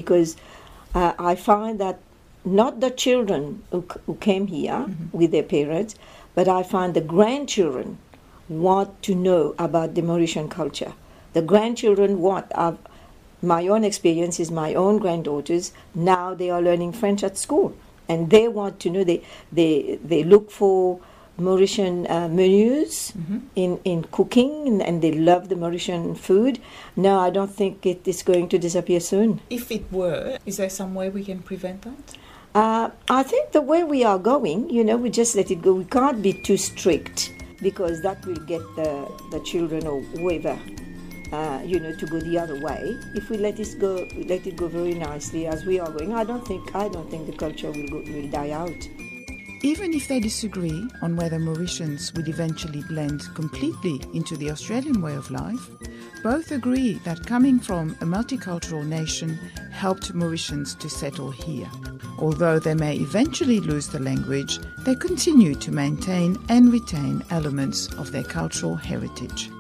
because I find that not the children who came here with their parents, but I find the grandchildren want to know about the Mauritian culture. The grandchildren want. My own experience is my own granddaughters. Now they are learning French at school, and they want to know. They look for Mauritian menus in cooking, and they love the Mauritian food. No, I don't think it is going to disappear soon. If it were, is there some way we can prevent that? I think the way we are going, we just let it go. We can't be too strict because that will get the children or whoever, to go the other way. If we let it go very nicely as we are going, I don't think the culture will die out. Even if they disagree on whether Mauritians will eventually blend completely into the Australian way of life, both agree that coming from a multicultural nation helped Mauritians to settle here. Although they may eventually lose the language, they continue to maintain and retain elements of their cultural heritage.